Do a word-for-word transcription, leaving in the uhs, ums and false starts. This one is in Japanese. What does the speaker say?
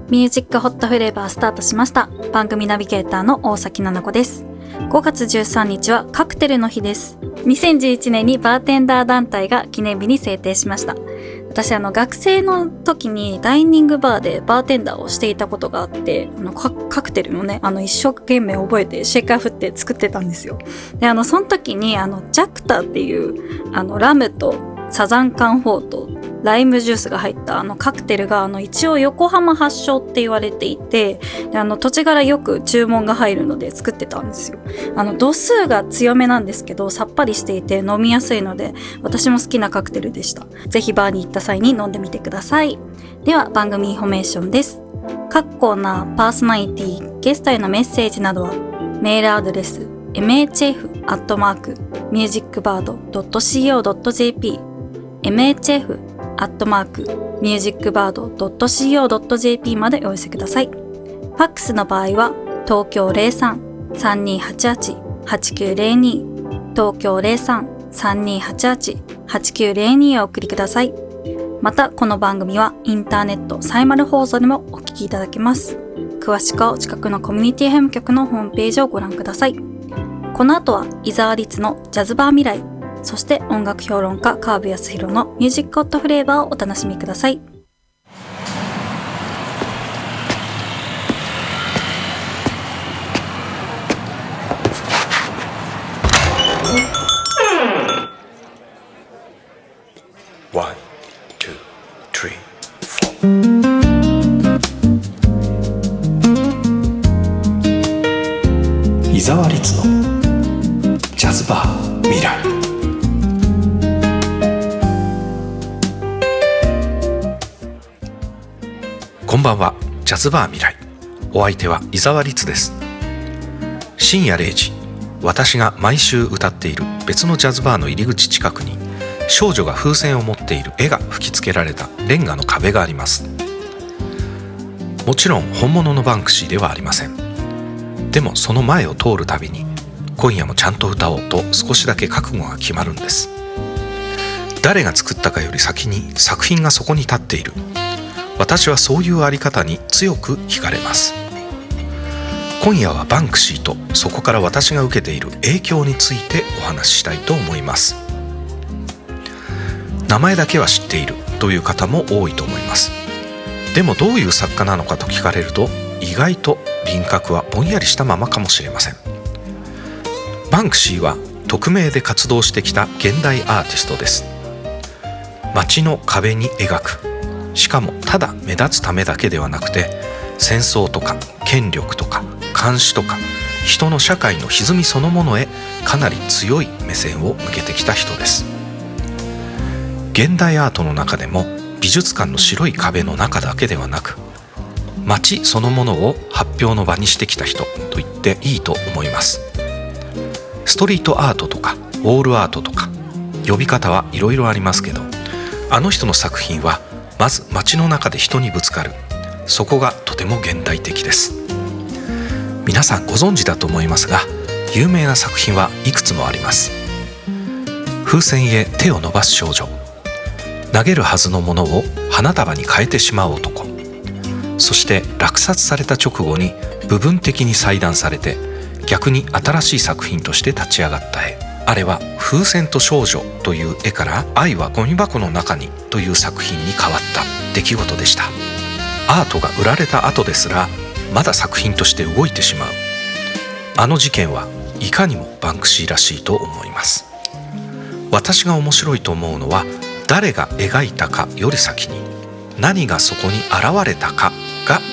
ミュージックホットフレーバースタートしました。番組ナビゲーターの大崎奈々子です。ごがつじゅうさんにちはカクテルの日です。にせんじゅういちねんにバーテンダー団体が記念日に制定しました。私あの学生の時にダイニングバーでバーテンダーをしていたことがあって、あの カ, カクテルのね、あの一生懸命覚えてシェイカー振って作ってたんですよ。で、あのその時にあのジャクタっていうあのラムとサザンカンフォーとライムジュースが入ったあのカクテルがあの一応横浜発祥って言われていて、であの土地柄よく注文が入るので作ってたんですよ。あの度数が強めなんですけどさっぱりしていて飲みやすいので私も好きなカクテルでした。ぜひバーに行った際に飲んでみてください。では番組インフォメーションです。各コーナー、パーソナリティ、ゲストへのメッセージなどはメールアドレス エムエイチエフ アットマーク ミュージックバード ドット シーオー ドット ジェーピー エムエイチエフ アットマーク ミュージックバード ドット シーオー ドット ジェーピー までお寄せください。ファックスの場合は東京 ゼロさん さんにーはちはち はちきゅうゼロに 東京 ゼロさん さんにーはちはち はちきゅうゼロに をお送りください。またこの番組はインターネットサイマル放送でもお聞きいただけます。詳しくはお近くのコミュニティ エフエム 局のホームページをご覧ください。この後は伊沢律のジャズバー未来、そして音楽評論家川辺康弘のミュージックホットフレーバーをお楽しみください。 ワン、ツー、スリー、フォー。伊沢律のジャズバー未来。こんばんは。ジャズバー未来、お相手は伊沢律です。深夜れいじ、私が毎週歌っている別のジャズバーの入り口近くに少女が風船を持っている絵が吹き付けられたレンガの壁があります。もちろん本物のバンクシーではありません。でもその前を通るたびに今夜もちゃんと歌おうと少しだけ覚悟が決まるんです。誰が作ったかより先に作品がそこに立っている。私はそういうあり方に強く惹かれます。今夜はバンクシーとそこから私が受けている影響についてお話ししたいと思います。名前だけは知っているという方も多いと思います。でもどういう作家なのかと聞かれると意外と輪郭はぼんやりしたままかもしれません。バンクシーは匿名で活動してきた現代アーティストです。街の壁に描く、しかもただ目立つためだけではなくて戦争とか権力とか監視とか人の社会の歪みそのものへかなり強い目線を向けてきた人です。現代アートの中でも美術館の白い壁の中だけではなく街そのものを発表の場にしてきた人と言っていいと思います。ストリートアートとかウォールアートとか呼び方はいろいろありますけど、あの人の作品はまず街の中で人にぶつかる、そこがとても現代的です。皆さんご存知だと思いますが有名な作品はいくつもあります。風船へ手を伸ばす少女、投げるはずのものを花束に変えてしまう男、そして落札された直後に部分的に裁断されて逆に新しい作品として立ち上がった絵、あれは風船と少女という絵から愛はゴミ箱の中にという作品に変わった出来事でした。アートが売られた後ですらまだ作品として動いてしまう。あの事件はいかにもバンクシーらしいと思います。私が面白いと思うのは誰が描いたかより先に何がそこに現れたかが